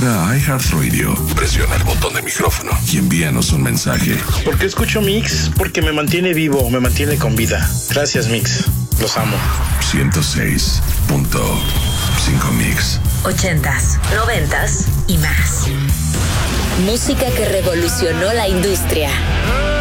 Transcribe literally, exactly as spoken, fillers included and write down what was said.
Entra a iHeartRadio, presiona el botón de micrófono y envíanos un mensaje. ¿Por qué escucho Mix? Porque me mantiene vivo, me mantiene con vida. Gracias, Mix. Los amo. ciento seis punto cinco Mix. Ochentas, noventas y más. Música que revolucionó la industria.